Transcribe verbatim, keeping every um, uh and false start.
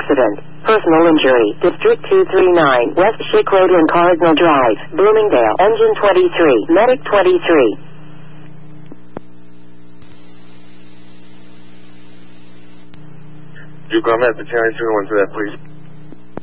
accident. Personal injury. District two three nine, West Schick Road and Cardinal Drive, Bloomingdale. Engine twenty-three, Medic twenty-three. You come at the County two one to that, please.